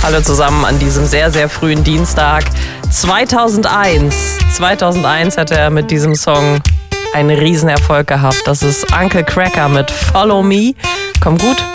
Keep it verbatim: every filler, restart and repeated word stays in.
Hallo zusammen an diesem sehr, sehr frühen Dienstag. zweitausendeins. zweitausendeins hat er mit diesem Song einen Riesenerfolg gehabt. Das ist Uncle Cracker mit Follow Me. Kommt gut.